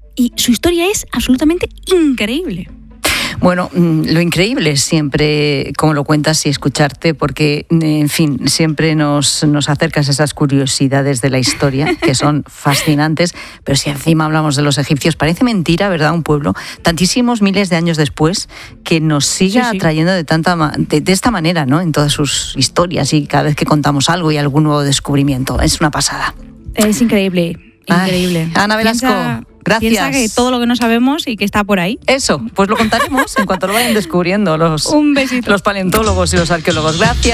y su historia es absolutamente increíble. Bueno, lo increíble es siempre cómo lo cuentas y escucharte, porque, en fin, siempre nos acercas a esas curiosidades de la historia, que son fascinantes, pero si encima hablamos de los egipcios, parece mentira, ¿verdad? Un pueblo, tantísimos miles de años después, que nos siga atrayendo de esta manera, ¿no? En todas sus historias y cada vez que contamos algo y algún nuevo descubrimiento. Es una pasada. Es increíble. Increíble. Ay, Ana Velasco, gracias. Piensa que todo lo que no sabemos y que está por ahí. Eso, pues lo contaremos en cuanto lo vayan descubriendo Un besito. los paleontólogos y los arqueólogos. Gracias.